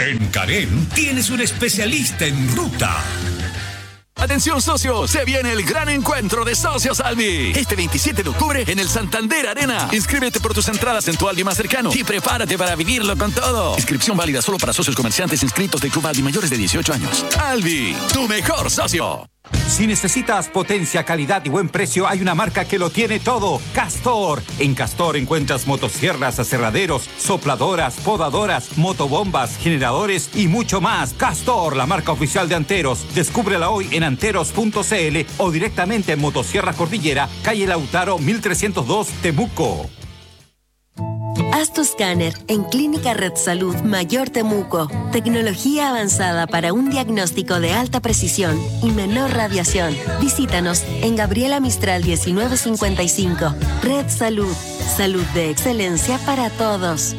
En Carén tienes un especialista en ruta. Atención socios, se viene el gran encuentro de Socios Albi. Este 27 de octubre en el Santander Arena. Inscríbete por tus entradas en tu Albi más cercano y prepárate para vivirlo con todo. Inscripción válida solo para socios comerciantes inscritos del Club Albi mayores de 18 años. Albi, tu mejor socio. Si necesitas potencia, calidad y buen precio, hay una marca que lo tiene todo. Castor. En Castor encuentras motosierras, aserraderos, sopladoras, podadoras, motobombas, generadores y mucho más. Castor, la marca oficial de Anteros. Descúbrela hoy en anteros.cl o directamente en Motosierra Cordillera, calle Lautaro 1302, Temuco. Haz tu escáner en Clínica Red Salud Mayor Temuco. Tecnología avanzada para un diagnóstico de alta precisión y menor radiación. Visítanos en Gabriela Mistral 1955. Red Salud. Salud de excelencia para todos.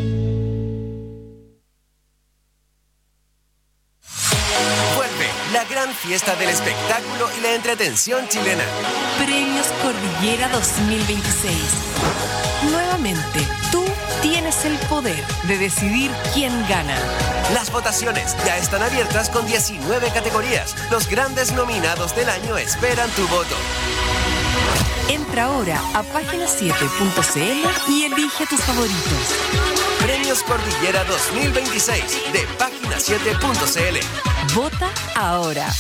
Vuelve la gran fiesta del espectáculo y la entretención chilena. Premios Cordillera 2026. Nuevamente, tú tienes el poder de decidir quién gana. Las votaciones ya están abiertas con 19 categorías. Los grandes nominados del año esperan tu voto. Entra ahora a página7.cl y elige tus favoritos. Premios Cordillera 2026 de página7.cl. Vota ahora.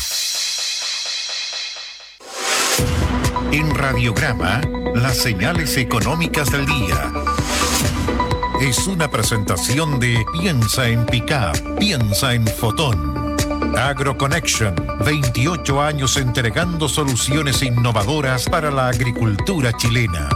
En Radiograma, las señales económicas del día. Es una presentación de Piensa en Pickup, piensa en Fotón. AgroConnection, 28 años entregando soluciones innovadoras para la agricultura chilena.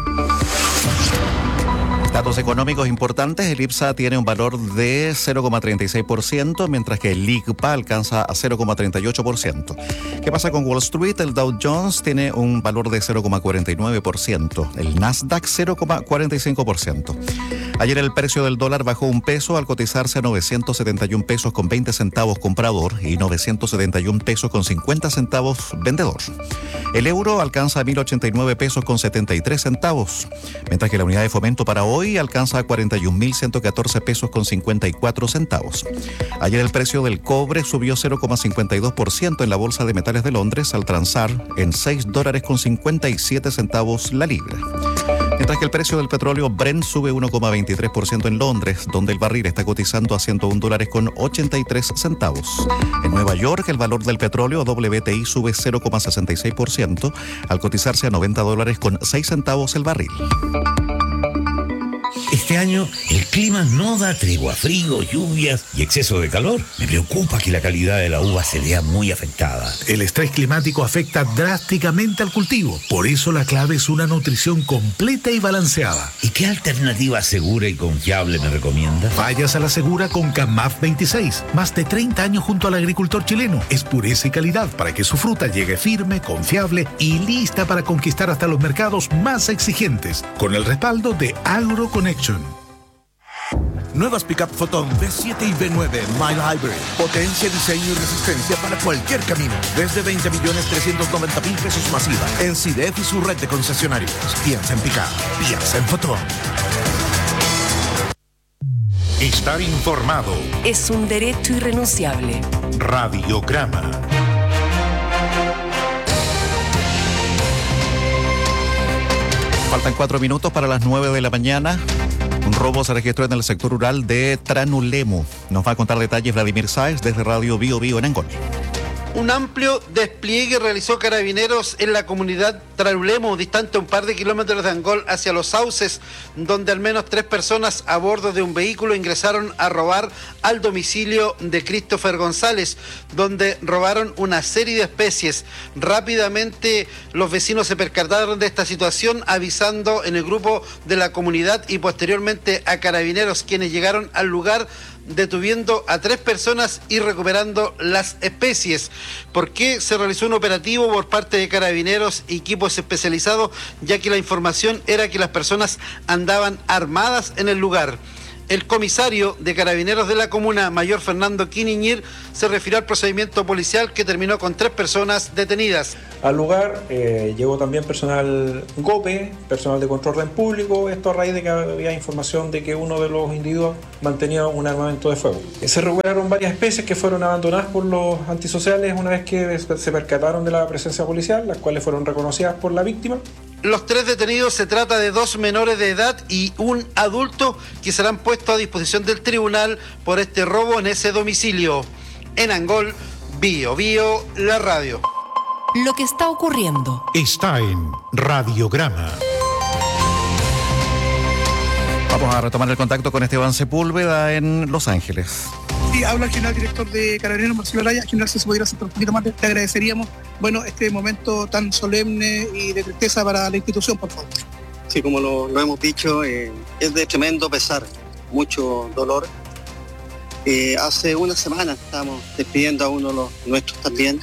Datos económicos importantes, el IPSA tiene un valor de 0,36%, mientras que el IGPA alcanza a 0,38%. ¿Qué pasa con Wall Street? El Dow Jones tiene un valor de 0,49%, el Nasdaq 0,45%. Ayer el precio del dólar bajó un peso al cotizarse a 971 pesos con 20 centavos comprador y 971 pesos con 50 centavos vendedor. El euro alcanza a 1.089 pesos con 73 centavos, mientras que la unidad de fomento para hoy alcanza a 41.114 pesos con 54 centavos. Ayer el precio del cobre subió 0,52% en la Bolsa de Metales de Londres al transar en $6 con 57 centavos la libra. Mientras que el precio del petróleo Brent sube 1,23% en Londres, donde el barril está cotizando a $101 con 83 centavos. En Nueva York, el valor del petróleo WTI sube 0,66% al cotizarse a $90 con 6 centavos el barril. Este año el clima no da tregua, frío, lluvias y exceso de calor. Me preocupa que la calidad de la uva se vea muy afectada. El estrés climático afecta drásticamente al cultivo. Por eso la clave es una nutrición completa y balanceada. ¿Y qué alternativa segura y confiable me recomienda? Vayas a la segura con CAMAF 26. Más de 30 años junto al agricultor chileno. Es pureza y calidad para que su fruta llegue firme, confiable y lista para conquistar hasta los mercados más exigentes. Con el respaldo de AgroConnection. Nuevas Pickup Photon V7 y V9 Mild Hybrid. Potencia, diseño y resistencia para cualquier camino. Desde 20.390.000 pesos masiva. En CIDEF y su red de concesionarios. Piensa en Pickup. Piensa en Photon. Estar informado. Es un derecho irrenunciable. Radiograma. Faltan 4 minutos para las 9 de la mañana. Un robo se registró en el sector rural de Tranulemo. Nos va a contar detalles Vladimir Sáez desde Radio Bio Bio en Angol. Un amplio despliegue realizó Carabineros en la comunidad Tranulemo, distante un par de kilómetros de Angol hacia Los Sauces, donde al menos 3 personas a bordo de un vehículo ingresaron a robar al domicilio de Christopher González, donde robaron una serie de especies. Rápidamente los vecinos se percataron de esta situación, avisando en el grupo de la comunidad y posteriormente a Carabineros, quienes llegaron al lugar detuviendo a 3 personas y recuperando las especies. ¿Por qué se realizó un operativo por parte de Carabineros y equipos especializados? Ya que la información era que las personas andaban armadas en el lugar. El comisario de Carabineros de la comuna, mayor Fernando Quiniñir, se refirió al procedimiento policial que terminó con 3 personas detenidas. Al lugar llegó también personal GOPE, personal de control orden público, esto a raíz de que había información de que uno de los individuos mantenía un armamento de fuego. Se recuperaron varias especies que fueron abandonadas por los antisociales una vez que se percataron de la presencia policial, las cuales fueron reconocidas por la víctima. Los 3 detenidos se trata de 2 menores de edad y un adulto que serán puestos a disposición del tribunal por este robo en ese domicilio. En Angol, Bio Bio, la radio. Lo que está ocurriendo está en Radiograma. Vamos a retomar el contacto con Esteban Sepúlveda en Los Ángeles. Sí, habla el general director de Carabineros, Marcelo Araya. General, si se pudiera hacer un poquito más, te agradeceríamos, este momento tan solemne y de tristeza para la institución, por favor. Sí, como lo hemos dicho, es de tremendo pesar, mucho dolor. Hace una semana estábamos despidiendo a uno de los nuestros también,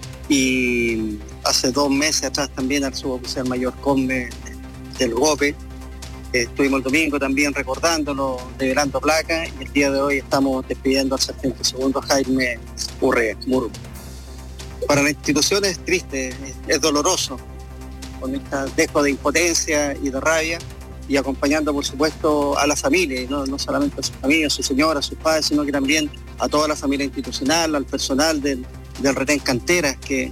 y hace 2 meses atrás también al suboficial mayor Combe del GOPE. Estuvimos el domingo también recordándolo, develando placas, y el día de hoy estamos despidiendo al sargento segundo Jaime Murru. Para la institución es triste, es doloroso, con este dejo de impotencia y de rabia, y acompañando por supuesto a la familia, y no solamente a sus familias, a su señora, a sus padres, sino que también a toda la familia institucional, al personal del retén Canteras, que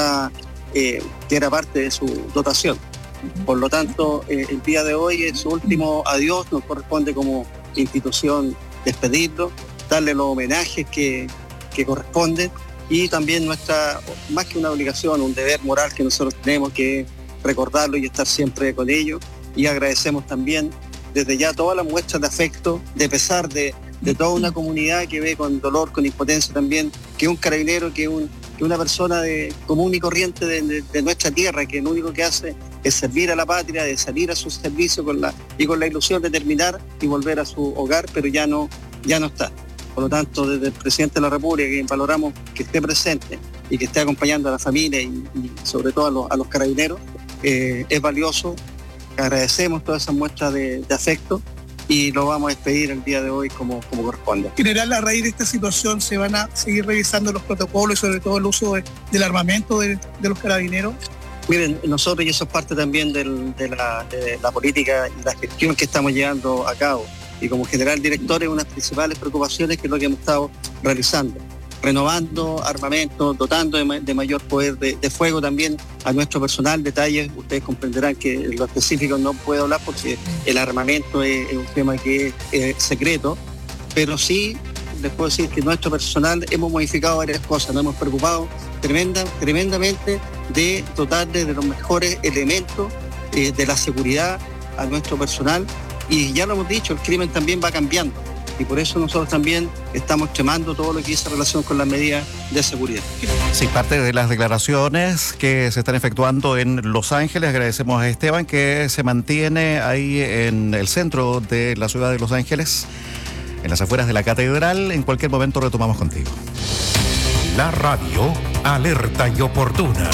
era parte de su dotación. Por lo tanto, el día de hoy es su último adiós, nos corresponde como institución despedirlo, darle los homenajes que corresponden, y también nuestra, más que una obligación, un deber moral que nosotros tenemos, que recordarlo y estar siempre con ellos. Y agradecemos también desde ya todas las muestras de afecto, de pesar de toda una comunidad que ve con dolor, con impotencia también, que un carabinero, que una persona común y corriente de nuestra tierra, que lo único que hace es servir a la patria, de salir a su servicio con la ilusión de terminar y volver a su hogar, pero ya no está. Por lo tanto, desde el presidente de la República, que valoramos que esté presente y que esté acompañando a la familia y sobre todo a los carabineros, es valioso. Agradecemos todas esas muestras de afecto y lo vamos a despedir el día de hoy como corresponde. General, a raíz de esta situación se van a seguir revisando los protocolos y sobre todo el uso del armamento de los carabineros. Miren, nosotros, y eso es parte también de la política y la gestión que estamos llevando a cabo, y como general director es una de las principales preocupaciones que es lo que hemos estado realizando, renovando armamento, dotando de mayor poder de fuego también a nuestro personal. Detalles, ustedes comprenderán que en lo específico no puedo hablar porque el armamento es un tema que es secreto, pero sí les puedo decir que nuestro personal hemos modificado varias cosas, nos hemos preocupado tremendamente de dotarle de los mejores elementos de la seguridad a nuestro personal, y ya lo hemos dicho, el crimen también va cambiando. Y por eso nosotros también estamos extremando todo lo que dice relación con las medidas de seguridad. Sí, parte de las declaraciones que se están efectuando en Los Ángeles. Agradecemos a Esteban, que se mantiene ahí en el centro de la ciudad de Los Ángeles, en las afueras de la catedral. En cualquier momento retomamos contigo. La radio alerta y oportuna.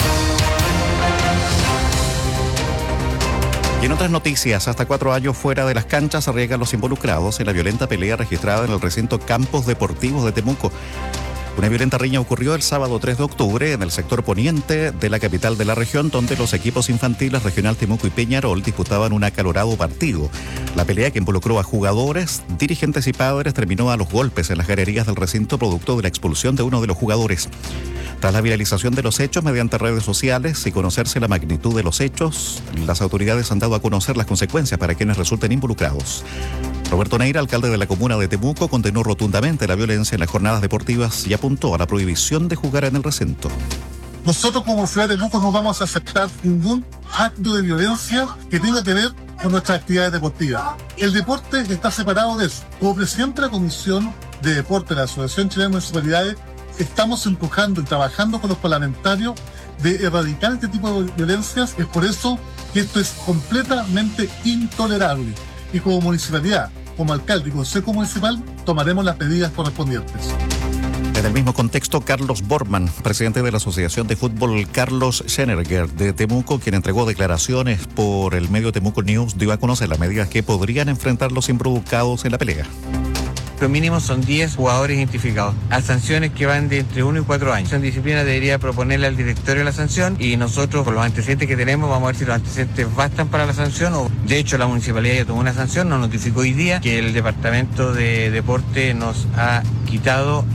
Y en otras noticias, hasta 4 años fuera de las canchas arriesgan los involucrados en la violenta pelea registrada en el recinto Campos Deportivos de Temuco. Una violenta riña ocurrió el sábado 3 de octubre en el sector poniente de la capital de la región, donde los equipos infantiles Regional Temuco y Peñarol disputaban un acalorado partido. La pelea, que involucró a jugadores, dirigentes y padres, terminó a los golpes en las galerías del recinto, producto de la expulsión de uno de los jugadores. Tras la viralización de los hechos mediante redes sociales y conocerse la magnitud de los hechos, las autoridades han dado a conocer las consecuencias para quienes resulten involucrados. Roberto Neira, alcalde de la comuna de Temuco, condenó rotundamente la violencia en las jornadas deportivas y apuntó a la prohibición de jugar en el recinto. Nosotros como ciudad de Temuco no vamos a aceptar ningún acto de violencia que tenga que ver con nuestras actividades deportivas. El deporte está separado de eso. Como presidente de la Comisión de Deporte de la Asociación Chilena de Municipalidades, estamos empujando y trabajando con los parlamentarios de erradicar este tipo de violencias. Es por eso que esto es completamente intolerable. Y como municipalidad, como alcalde y consejo municipal, tomaremos las medidas correspondientes. Desde En el mismo contexto, Carlos Bormann, presidente de la Asociación de Fútbol Carlos Schenerger de Temuco, quien entregó declaraciones por el medio Temuco News, dio a conocer las medidas que podrían enfrentar los involucrados en la pelea. Lo mínimo son 10 jugadores identificados, a sanciones que van de entre 1 y 4 años. En disciplina debería proponerle al directorio la sanción y nosotros, con los antecedentes que tenemos, vamos a ver si los antecedentes bastan para la sanción o, de hecho, la municipalidad ya tomó una sanción, nos notificó hoy día que el Departamento de Deporte nos ha quitado